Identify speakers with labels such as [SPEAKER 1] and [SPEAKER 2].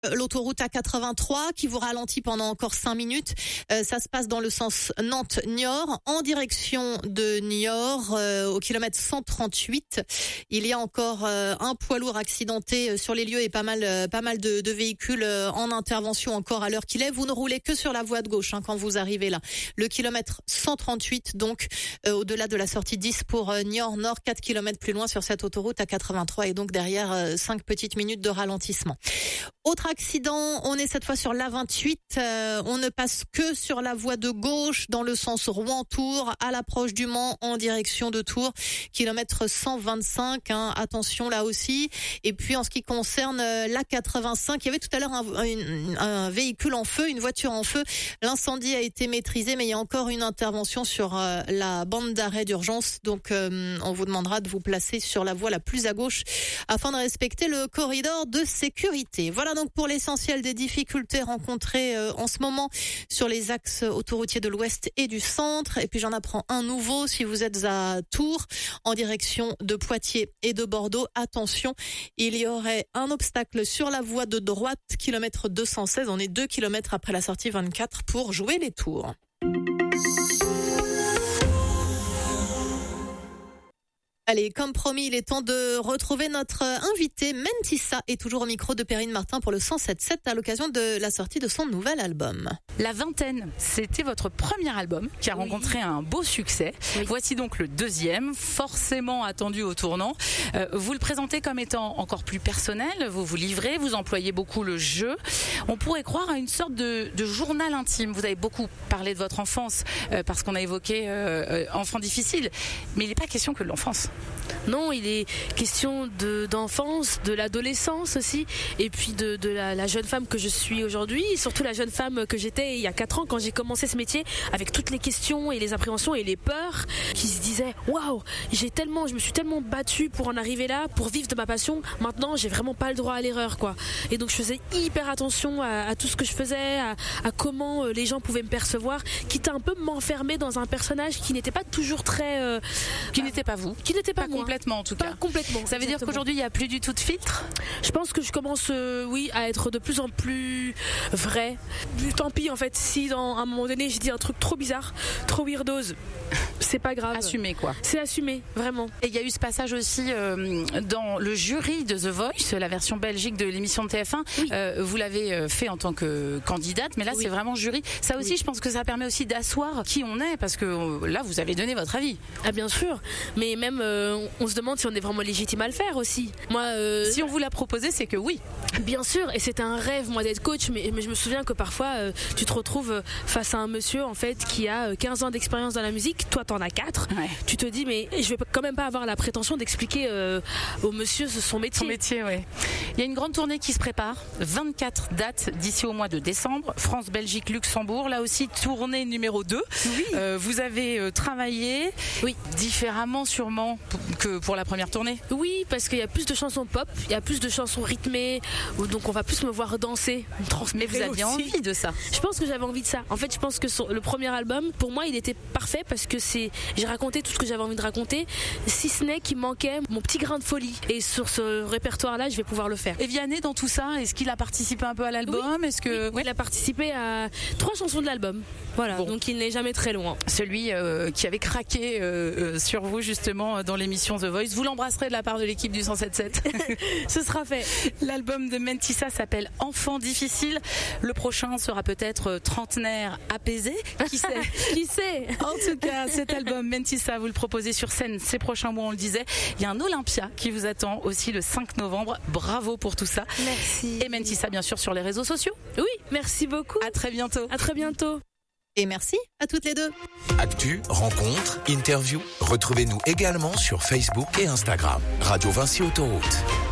[SPEAKER 1] L'autoroute A83 qui vous ralentit pendant encore 5 minutes. Ça se passe dans le sens Nantes-Niort en direction de Niort au kilomètre 138. Il y a encore un poids lourd accidenté sur les lieux et pas mal de véhicules en intervention encore à l'heure qu'il est. Vous ne roulez que sur la voie de gauche quand vous arrivez là. Le kilomètre 138 donc au-delà de la sortie 10 pour Niort-Nord, 4 kilomètres plus loin sur cette autoroute A83 et donc derrière 5 petites minutes de ralentissement. Autre accident, on est cette fois sur l'A28, on ne passe que sur la voie de gauche dans le sens Rouen-Tours à l'approche du Mans en direction de Tours, kilomètre 125, attention là aussi. Et puis en ce qui concerne l'A85, il y avait tout à l'heure un véhicule en feu, une voiture en feu. L'incendie a été maîtrisé mais il y a encore une intervention sur la bande d'arrêt d'urgence, donc on vous demandera de vous placer sur la voie la plus à gauche afin de respecter le corridor de sécurité. Voilà donc pour l'essentiel des difficultés rencontrées en ce moment sur les axes autoroutiers de l'Ouest et du Centre. Et puis j'en apprends un nouveau si vous êtes à Tours en direction de Poitiers et de Bordeaux. Attention, il y aurait un obstacle sur la voie de droite, kilomètre 216. On est 2 kilomètres après la sortie 24 pour jouer les tours. Allez, comme promis, il est temps de retrouver notre invité. Mentissa est toujours au micro de Perrine Martin pour le 107.7 à l'occasion de la sortie de son nouvel album.
[SPEAKER 2] La Vingtaine, c'était votre premier album qui a rencontré un beau succès. Oui. Voici donc le deuxième, forcément attendu au tournant. Vous le présentez comme étant encore plus personnel, vous vous livrez, vous employez beaucoup le jeu. On pourrait croire à une sorte de journal intime. Vous avez beaucoup parlé de votre enfance parce qu'on a évoqué enfant difficile, mais il n'est pas question que de l'enfance.
[SPEAKER 3] Non, il est question d'enfance, de l'adolescence aussi, et puis de la jeune femme que je suis aujourd'hui, et surtout la jeune femme que j'étais il y a 4 ans quand j'ai commencé ce métier, avec toutes les questions et les appréhensions et les peurs, qui se disaient waouh, je me suis tellement battue pour en arriver là, pour vivre de ma passion. Maintenant, j'ai vraiment pas le droit à l'erreur, quoi. Et donc je faisais hyper attention à tout ce que je faisais, à comment les gens pouvaient me percevoir, quitte à un peu m'enfermer dans un personnage qui n'était pas toujours très,
[SPEAKER 2] qui n'était pas vous,
[SPEAKER 3] qui n'était pas moi.
[SPEAKER 2] Complètement en tout cas.
[SPEAKER 3] Pas complètement.
[SPEAKER 2] Ça veut dire qu'aujourd'hui il n'y a plus du tout de filtre.
[SPEAKER 3] Je pense que je commence à être de plus en plus vrai. Tant pis en fait si à un moment donné j'ai dit un truc trop bizarre, trop weirdos, c'est pas grave.
[SPEAKER 2] Assumé quoi.
[SPEAKER 3] C'est assumé, vraiment.
[SPEAKER 2] Et il y a eu ce passage aussi dans le jury de The Voice, la version belgique de l'émission de TF1. Oui. Vous l'avez fait en tant que candidate, mais là c'est vraiment jury. Ça aussi je pense que ça permet aussi d'asseoir qui on est, parce que là vous avez donné votre avis.
[SPEAKER 3] Ah bien sûr, mais même on se demande si on est vraiment légitime à le faire aussi. Moi,
[SPEAKER 2] si on vous l'a proposé, c'est que oui.
[SPEAKER 3] Bien sûr, et c'était un rêve moi d'être coach, mais je me souviens que parfois tu te retrouves face à un monsieur en fait qui a 15 ans d'expérience dans la musique, toi t'en as 4. Ouais. Tu te dis mais je vais quand même pas avoir la prétention d'expliquer au monsieur son métier.
[SPEAKER 2] Son métier, oui. Il y a une grande tournée qui se prépare, 24 dates d'ici au mois de décembre, France, Belgique, Luxembourg, là aussi tournée numéro 2. Oui. Vous avez travaillé différemment sûrement que pour la première tournée.
[SPEAKER 3] Oui, parce qu'il y a plus de chansons pop, il y a plus de chansons rythmées, donc on va plus me voir danser.
[SPEAKER 2] Mais vous aviez envie de ça?
[SPEAKER 3] Je pense que j'avais envie de ça. En fait, je pense que le premier album, pour moi, il était parfait parce que j'ai raconté tout ce que j'avais envie de raconter, si ce n'est qu'il manquait mon petit grain de folie. Et sur ce répertoire-là, je vais pouvoir le faire.
[SPEAKER 2] Et Vianney, dans tout ça, est-ce qu'il a participé un peu à l'album?
[SPEAKER 3] Oui. Est-ce que il a participé à 3 chansons de l'album. Voilà, donc il n'est jamais très loin.
[SPEAKER 2] Celui qui avait craqué sur vous justement dans l'émission The Voice, vous l'embrasserez de la part de l'équipe du 107.7.
[SPEAKER 3] Ce sera fait.
[SPEAKER 2] L'album de Mentissa s'appelle Enfant difficile. Le prochain sera peut-être trentenaire apaisé. Qui sait?
[SPEAKER 3] Qui sait?
[SPEAKER 2] En tout cas, cet album Mentissa, vous le proposez sur scène ces prochains mois, on le disait. Il y a un Olympia qui vous attend aussi le 5 novembre. Bravo pour tout ça.
[SPEAKER 3] Merci.
[SPEAKER 2] Et Mentissa, bien sûr, sur les réseaux sociaux.
[SPEAKER 3] Oui, merci beaucoup.
[SPEAKER 2] À très bientôt.
[SPEAKER 3] À très bientôt.
[SPEAKER 1] Et merci à toutes les deux.
[SPEAKER 4] Actu, rencontres, interviews. Retrouvez-nous également sur Facebook et Instagram. Radio Vinci Autoroute.